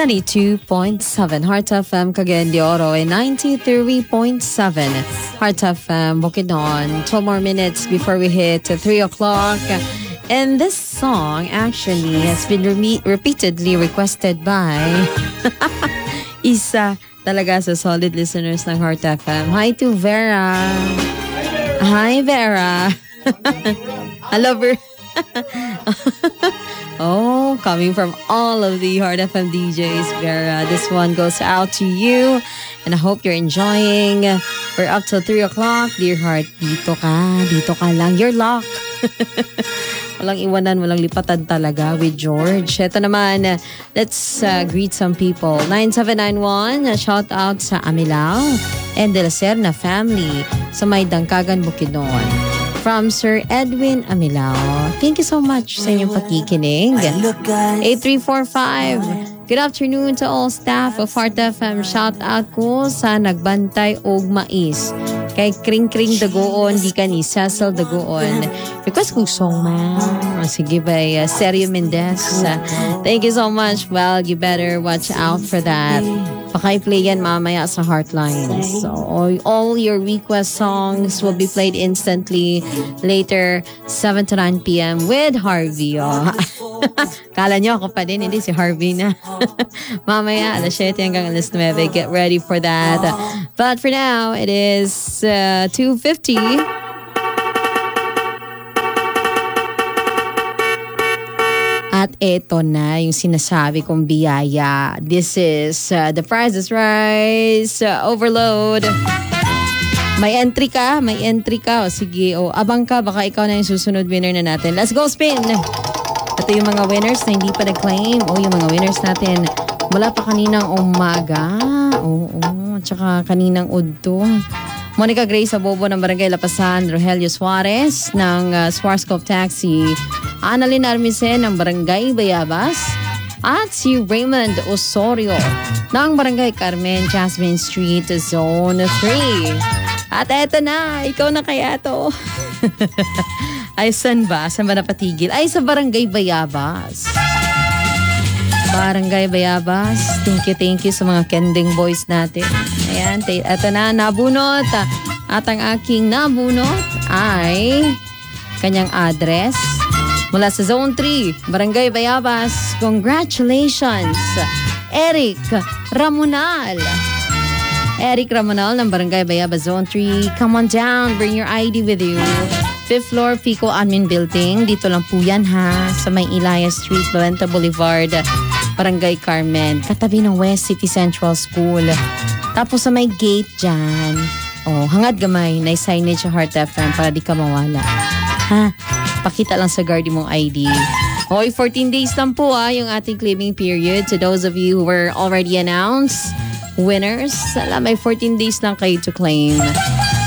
92.7 Heart FM Cagayan de Oro and 93.7 Heart FM Bukidnon. 12 more minutes before we hit 3 o'clock. And this song actually has been repeatedly requested by isa talaga sa solid listeners ng Heart FM. Hi to Vera. Hi Vera. Hello Vera. Oh, coming from all of the Heart FM DJs, Vera. This one goes out to you. And I hope you're enjoying. We're up till 3 o'clock. Dear Heart, dito ka lang. You're locked. Walang iwanan, walang lipatan talaga with George. Ito naman, let's greet some people. 9791, shout out sa Amilao and De La Serna family sa may Dangkagan, Bukidnon. From Sir Edwin Amilao. Thank you so much sa inyong pakikinig. 8345. Good afternoon to all staff of Heart FM. Shout out ko sa nagbantay og mais. Kay Kring Kring Dagoon, di ka ni Cecil Dagoon. Request kong song man. Sige ba, Sergio Mendez. Thank you so much. Well, you better watch out for that. Paki-play yan mamaya sa Heartline. So, all your request songs will be played instantly later, 7 to 9 p.m. with Harvey. Oh. Kala nyo ako pa din, hindi si Harvey na. Mamaya, alas 7 hanggang alas 9. Get ready for that. But for now, it is 2:50. At eto na yung sinasabi kong biyaya. This is The Price is Right Overload. May entry ka? O sige, abang ka. Baka ikaw na yung susunod winner na natin. Let's go spin! Ito yung mga winners na hindi pa na-claim. Yung mga winners natin mula pa kaninang umaga. Tsaka kaninang udto. Monica Grace Abobo ng Barangay Lapasan, Rogelio Suarez ng Swarovski Taxi, Annalyn Armisen ng Barangay Bayabas, at si Raymond Osorio ng Barangay Carmen, Jasmine Street, Zone 3. At eto na, ikaw na kaya to. Ay, saan ba? Saan ba napatigil? Ay, sa Barangay Bayabas. Barangay Bayabas. Thank you sa mga kending boys natin. Ayan, eto na, nabunot. At ang aking nabunot ay kanyang address mula sa Zone 3, Barangay Bayabas. Congratulations, Eric Ramonal. Eric Ramonal ng Barangay Bayabas, Zone 3. Come on down, bring your ID with you. 5th floor, Pico Admin Building. Dito lang po yan ha, sa may Ilaya Street, Valenta Boulevard, Barangay Carmen. Katabi ng West City Central School. Tapos sa may gate dyan, hangad gamay, na signage sa Heart FM para di ka mawala. Ha? Pakita lang sa guard mong ID. 14 days lang po yung ating claiming period. To those of you who were already announced winners, may 14 days lang kayo to claim.